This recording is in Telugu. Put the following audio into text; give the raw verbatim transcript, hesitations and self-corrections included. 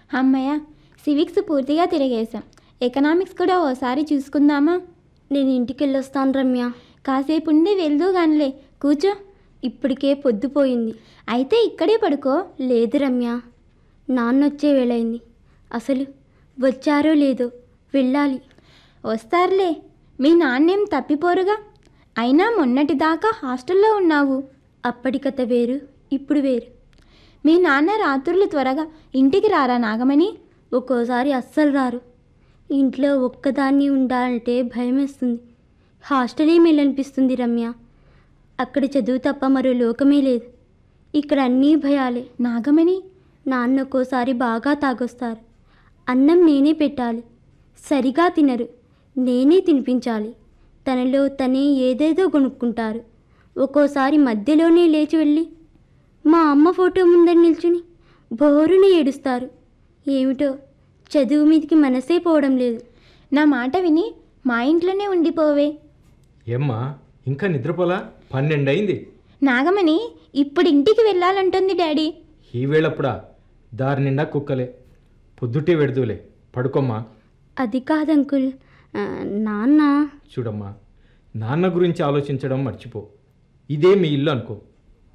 అమ్మయ్య, సివిక్స్ పూర్తిగా తిరిగేశాం. ఎకనామిక్స్ కూడా ఓసారి చూసుకుందామా? నేను ఇంటికి వెళ్ళొస్తాను రమ్య. కాసేపు ఉండి వెళ్దూ గానిలే, కూర్చో. ఇప్పటికే పొద్దుపోయింది. అయితే ఇక్కడే పడుకో. లేదు రమ్య, నాన్న వచ్చే వేళయింది. అసలు వచ్చారో లేదో, వెళ్ళాలి. వస్తారులే, మీ నాన్నేం తప్పిపోరుగా. అయినా మొన్నటిదాకా హాస్టల్లో ఉన్నావు. అప్పటి కథ వేరు, ఇప్పుడు వేరు. మీ నాన్న రాత్రులు త్వరగా ఇంటికి రారా నాగమణి? ఒక్కోసారి అస్సలు రారు. ఇంట్లో ఒక్కదాన్ని ఉండాలంటే భయం వేస్తుంది. హాస్టలే మేలనిపిస్తుంది రమ్య. అక్కడ చదువు తప్ప మరో లోకమే లేదు. ఇక్కడ అన్నీ భయాలే. నాగమణి, నాన్న ఒక్కోసారి బాగా తాగొస్తారు. అన్నం నేనే పెట్టాలి, సరిగా తినరు, నేనే తినిపించాలి. తనలో తనే ఏదేదో కొనుక్కుంటారు. ఒక్కోసారి మధ్యలోనే లేచి వెళ్ళి మా అమ్మ ఫోటో ముందని నిల్చుని బోరుని ఏడుస్తారు. ఏమిటో చదువు మీదకి మనసే పోవడం లేదు. నా మాట విని మా ఇంట్లోనే ఉండిపోవే. ఏమ్మా, ఇంకా నిద్రపోలా? పన్నెండు అయింది. నాగమణి ఇప్పుడు ఇంటికి వెళ్ళాలంటుంది డాడీ. ఈ వేళప్పుడా? దారి నిండా కుక్కలే. పొద్దుటే వెడుదులే, పడుకోమ్మా. అది కాదంకుల్, నాన్న. చూడమ్మా, నాన్న గురించి ఆలోచించడం మర్చిపో. ఇదే మీ ఇల్లు అనుకో.